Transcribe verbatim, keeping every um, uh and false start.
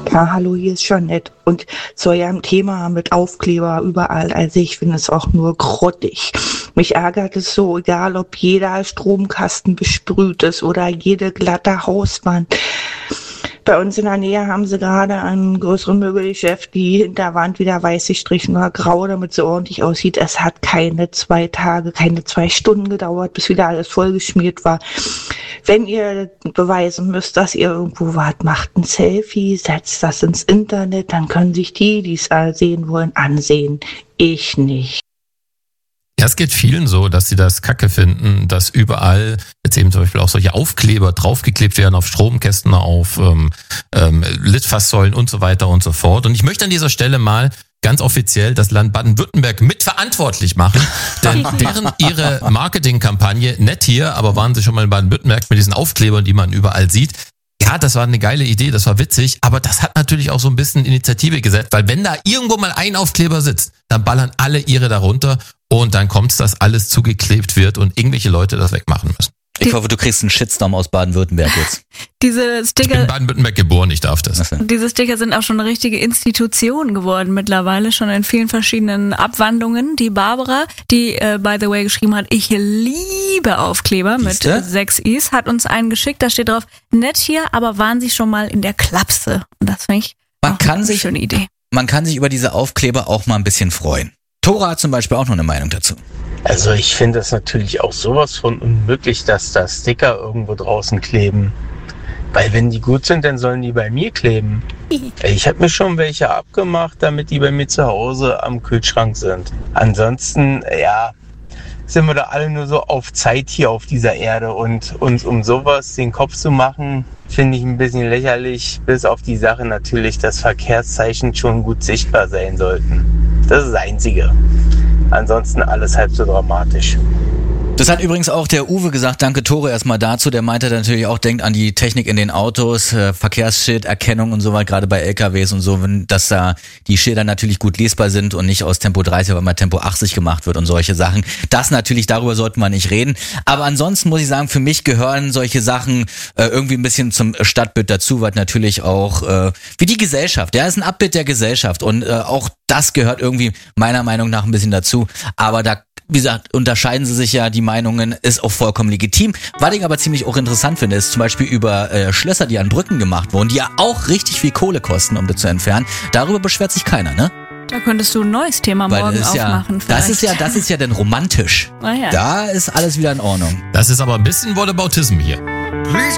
Ja, hallo, hier ist Jeanette. Und zu eurem Thema mit Aufkleber überall, also ich finde es auch nur grottig. Mich ärgert es so, egal ob jeder Stromkasten besprüht ist oder jede glatte Hauswand. Bei uns in der Nähe haben sie gerade ein größeres Möbelgeschäft, die Hinterwand wieder weiß gestrichen oder grau, damit sie ordentlich aussieht. Es hat keine zwei Tage, keine zwei Stunden gedauert, bis wieder alles vollgeschmiert war. Wenn ihr beweisen müsst, dass ihr irgendwo wart, macht ein Selfie, setzt das ins Internet, dann können sich die, die es sehen wollen, ansehen. Ich nicht. Ja, es geht vielen so, dass sie das kacke finden, dass überall jetzt eben zum Beispiel auch solche Aufkleber draufgeklebt werden auf Stromkästen, auf ähm, ähm, Litfaßsäulen und so weiter und so fort. Und ich möchte an dieser Stelle mal ganz offiziell das Land Baden-Württemberg mitverantwortlich machen, denn deren ihre Marketingkampagne, nett hier, aber waren sie schon mal in Baden-Württemberg mit diesen Aufklebern, die man überall sieht. Ja, das war eine geile Idee, das war witzig, aber das hat natürlich auch so ein bisschen Initiative gesetzt, weil wenn da irgendwo mal ein Aufkleber sitzt, dann ballern alle ihre darunter und dann kommt's, dass alles zugeklebt wird und irgendwelche Leute das wegmachen müssen. Ich hoffe, du kriegst einen Shitstorm aus Baden-Württemberg jetzt. Diese Sticker, ich bin in Baden-Württemberg geboren, ich darf das. Diese Sticker sind auch schon eine richtige Institution geworden mittlerweile, schon in vielen verschiedenen Abwandlungen. Die Barbara, die äh, by the way geschrieben hat, ich liebe Aufkleber mit Siehste? sechs Is, hat uns einen geschickt, da steht drauf, nett hier, aber waren Sie schon mal in der Klapse? Und das finde ich Man auch kann eine sich- schöne Idee. Man kann sich über diese Aufkleber auch mal ein bisschen freuen. Tora hat zum Beispiel auch noch eine Meinung dazu. Also ich finde es natürlich auch sowas von unmöglich, dass da Sticker irgendwo draußen kleben. Weil wenn die gut sind, dann sollen die bei mir kleben. Ich habe mir schon welche abgemacht, damit die bei mir zu Hause am Kühlschrank sind. Ansonsten, ja, sind wir da alle nur so auf Zeit hier auf dieser Erde. Und uns um sowas den Kopf zu machen, finde ich ein bisschen lächerlich. Bis auf die Sache natürlich, dass Verkehrszeichen schon gut sichtbar sein sollten. Das ist das Einzige. Ansonsten alles halb so dramatisch. Das hat übrigens auch der Uwe gesagt, danke Tore erstmal dazu, der meinte natürlich auch, denkt an die Technik in den Autos, äh, Verkehrsschilderkennung und so weiter, gerade bei L K Ws und so, wenn, dass da die Schilder natürlich gut lesbar sind und nicht aus Tempo dreißig, weil mal Tempo achtzig gemacht wird und solche Sachen. Das natürlich, darüber sollten wir nicht reden. Aber ansonsten muss ich sagen, für mich gehören solche Sachen äh, irgendwie ein bisschen zum Stadtbild dazu, weil natürlich auch äh, wie die Gesellschaft, der ist ein Abbild der Gesellschaft und äh, auch das gehört irgendwie meiner Meinung nach ein bisschen dazu. Aber da wie gesagt, unterscheiden sie sich ja, die Meinungen, ist auch vollkommen legitim. Was ich aber ziemlich auch interessant finde, ist zum Beispiel über äh, Schlösser, die an Brücken gemacht wurden, die ja auch richtig viel Kohle kosten, um das zu entfernen. Darüber beschwert sich keiner, ne? Da könntest du ein neues Thema Weil morgen das ist ja, aufmachen. das ist ja, vielleicht. das ist ja dann romantisch. Ah ja. Da ist alles wieder in Ordnung. Das ist aber ein bisschen Whataboutism hier. Please